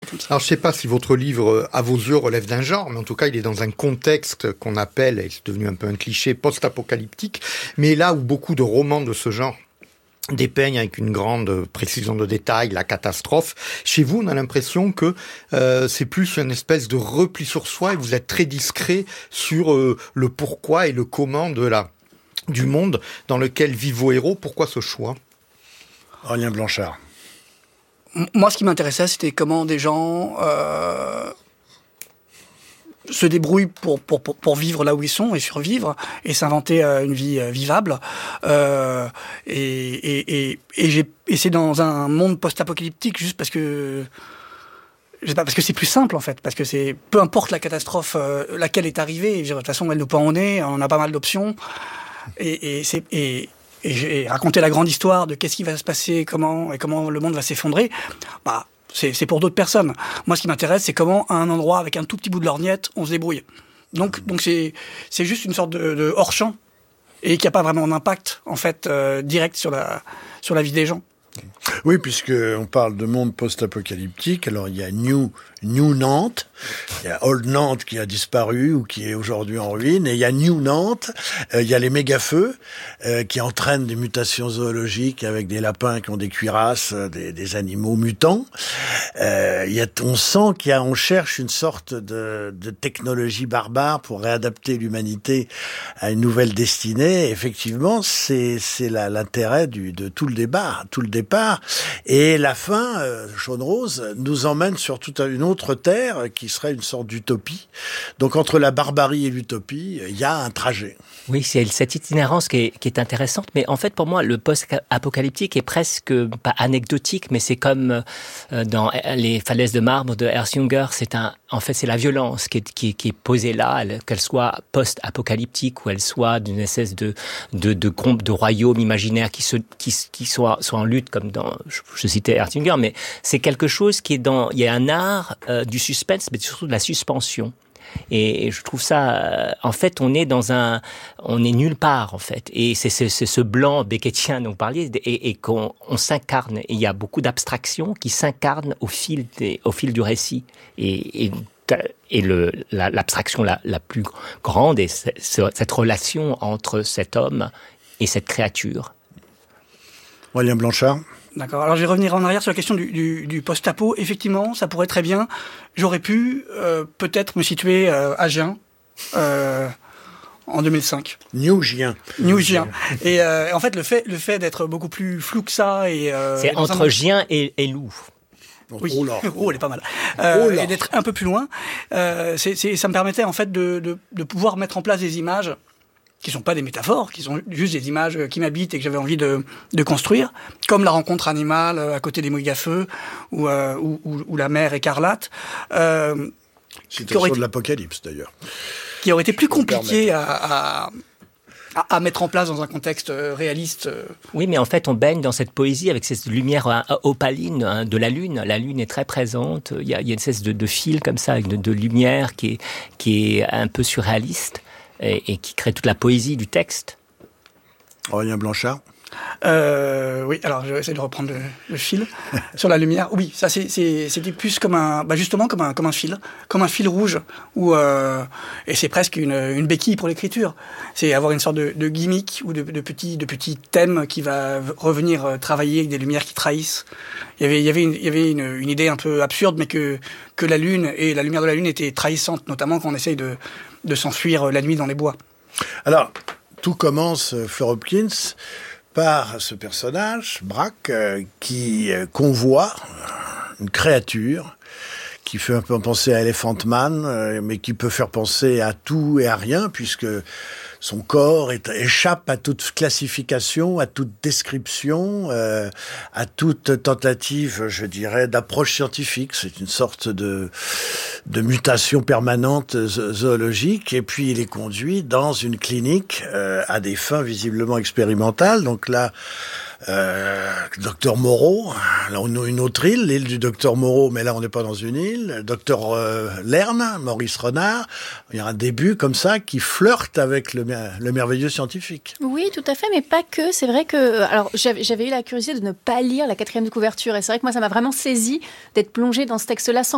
comme ça. Alors, je ne sais pas si votre livre, à vos yeux, relève d'un genre, mais en tout cas, il est dans un contexte qu'on appelle, et c'est devenu un peu un cliché, post-apocalyptique, mais là où beaucoup de romans de ce genre dépeignent avec une grande précision de détail la catastrophe. Chez vous, on a l'impression que c'est plus une espèce de repli sur soi et vous êtes très discret sur le pourquoi et le comment du monde dans lequel vivent vos héros. Pourquoi ce choix ? Aurélien Blanchard. Moi, ce qui m'intéressait, c'était comment des gens se débrouillent pour vivre là où ils sont et survivre et s'inventer une vie vivable. Et c'est dans un monde post-apocalyptique juste parce que je sais pas, parce que c'est plus simple en fait, parce que c'est peu importe la catastrophe laquelle est arrivée, de toute façon elle nous pend au nez, on a pas mal d'options et j'ai raconté la grande histoire de qu'est-ce qui va se passer, comment le monde va s'effondrer. Bah, c'est pour d'autres personnes. Moi, ce qui m'intéresse, c'est comment, à un endroit, avec un tout petit bout de lorgnette, on se débrouille. Donc c'est juste une sorte de hors-champ et qui n'a pas vraiment d'impact, en fait, direct sur la vie des gens. Oui, puisqu'on parle de monde post-apocalyptique, alors il y a New Nantes, il y a Old Nantes qui a disparu ou qui est aujourd'hui en ruine, et il y a New Nantes, il y a les méga-feux qui entraînent des mutations zoologiques avec des lapins qui ont des cuirasses, des animaux mutants. On sent qu'on cherche une sorte de technologie barbare pour réadapter l'humanité à une nouvelle destinée. Et effectivement, c'est l'intérêt de tout le débat, tout le départ. Et la fin, Jaune Rose, nous emmène sur toute une autre terre qui serait une sorte d'utopie. Donc entre la barbarie et l'utopie, il y a un trajet. Oui, c'est cette itinérance qui est intéressante, mais en fait pour moi le post-apocalyptique est presque pas anecdotique, mais c'est comme dans les falaises de marbre de Ernst Jünger, c'est la violence qui est posée là, qu'elle soit post-apocalyptique ou elle soit d'une espèce de royaume imaginaire qui soit en lutte, comme dans, je citais Ernst Jünger, mais c'est quelque chose qui est il y a un art du suspense, mais surtout de la suspension. Et je trouve ça, en fait, on est nulle part, en fait. Et c'est ce blanc beckettien dont vous parliez, et qu'on s'incarne. Et il y a beaucoup d'abstractions qui s'incarnent au fil du récit. Et l'abstraction la plus grande est cette relation entre cet homme et cette créature. Aurélien Blanchard. D'accord. Alors je vais revenir en arrière sur la question du post-apo. Effectivement, ça pourrait très bien. J'aurais pu peut-être me situer à Gien en 2005. New Gien. Et en fait, le fait d'être beaucoup plus flou que ça c'est entre Gien et Loup. Oui. Elle est pas mal. Et d'être un peu plus loin, ça me permettait en fait de pouvoir mettre en place des images qui sont pas des métaphores, qui sont juste des images qui m'habitent et que j'avais envie de construire, comme la rencontre animale à côté des méga-feux ou la mer écarlate. Citation de l'Apocalypse, d'ailleurs. Qui aurait été plus compliqué à mettre en place dans un contexte réaliste. Oui, mais en fait, on baigne dans cette poésie avec cette lumière opaline de la lune. La lune est très présente. Il y a une espèce de fil comme ça, avec de lumière qui est un peu surréaliste. Et qui crée toute la poésie du texte. Aurélien Blanchard. Oui, alors je vais essayer de reprendre le fil sur la lumière. Oui, ça c'était plus comme justement comme un fil rouge et c'est presque une béquille pour l'écriture. C'est avoir une sorte de gimmick ou de petits thèmes qui va revenir travailler avec des lumières qui trahissent. Il y avait une idée un peu absurde, mais que la lune et la lumière de la lune était trahissante, notamment quand on essaye de s'enfuir la nuit dans les bois. Alors, tout commence, Fleur Hopkins, par ce personnage, Braque, qui convoie une créature qui fait un peu penser à Elephant Man, mais qui peut faire penser à tout et à rien, puisque son corps échappe à toute classification, à toute description, à toute tentative, je dirais, d'approche scientifique. C'est une sorte de mutation permanente zoologique. Et puis, il est conduit dans une clinique à des fins visiblement expérimentales. Donc là, Docteur Moreau, là on a une autre île, l'île du Docteur Moreau, mais là on n'est pas dans une île. Docteur Lerne, Maurice Renard, il y a un début comme ça qui flirte avec le merveilleux scientifique. Oui, tout à fait, mais pas que. C'est vrai que, alors j'avais eu la curiosité de ne pas lire la 4e de couverture, et c'est vrai que moi ça m'a vraiment saisi d'être plongée dans ce texte-là sans